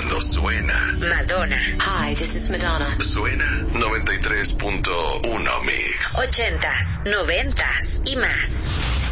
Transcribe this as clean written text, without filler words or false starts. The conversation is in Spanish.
cuando suena. Madonna. Hi, this is Madonna. Suena 93.1 Mix. 80s, 90s y más.